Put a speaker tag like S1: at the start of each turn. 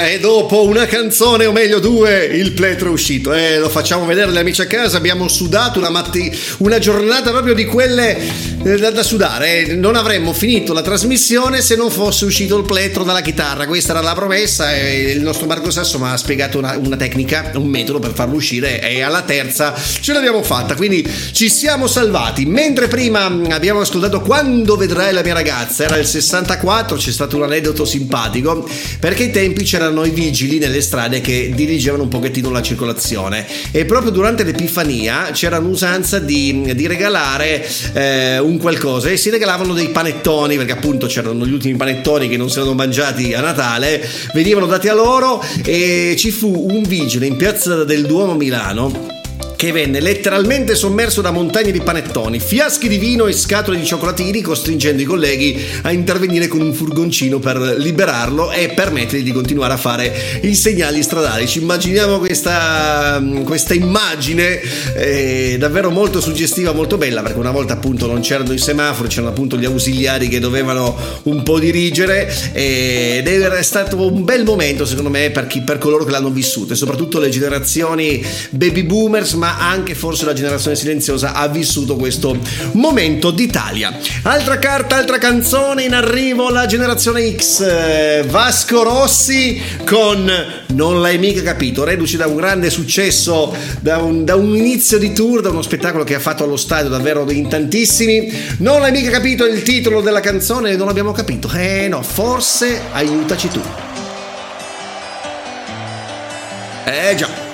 S1: E dopo una canzone, o meglio due, il pletro è uscito. Lo facciamo vedere agli amici a casa. Abbiamo sudato una giornata proprio di quelle da sudare. Non avremmo finito la trasmissione se non fosse uscito il pletro dalla chitarra. Questa era la promessa e il nostro Marco Sasso mi ha spiegato una tecnica, un metodo per farlo uscire, e alla terza ce l'abbiamo fatta, quindi ci siamo salvati. Mentre prima abbiamo ascoltato Quando vedrai la mia ragazza, era il 64, c'è stato un aneddoto simpatico, perché ai tempi c'erano i vigili nelle strade che dirigevano un pochettino la circolazione, e proprio durante l'Epifania c'era un'usanza di regalare un qualcosa, e si regalavano dei panettoni, perché appunto c'erano gli ultimi panettoni che non si erano mangiati a Natale, venivano dati a loro, e ci fu un vigile in piazza del Duomo a Milano che venne letteralmente sommerso da montagne di panettoni, fiaschi di vino e scatole di cioccolatini, costringendo i colleghi a intervenire con un furgoncino per liberarlo e permettergli di continuare a fare i segnali stradali. Ci immaginiamo questa immagine davvero molto suggestiva, molto bella, perché una volta appunto non c'erano i semafori, c'erano appunto gli ausiliari che dovevano un po' dirigere, ed è stato un bel momento secondo me per coloro che l'hanno vissuto, e soprattutto le generazioni baby boomers, ma anche forse la generazione silenziosa ha vissuto questo momento d'Italia. Altra carta, altra canzone in arrivo, la generazione X, Vasco Rossi con Non l'hai mica capito, reduce da un grande successo, da un inizio di tour, da uno spettacolo che ha fatto allo stadio davvero in tantissimi. Non l'hai mica capito è il titolo della canzone, non l'abbiamo capito, no, forse aiutaci tu. Già.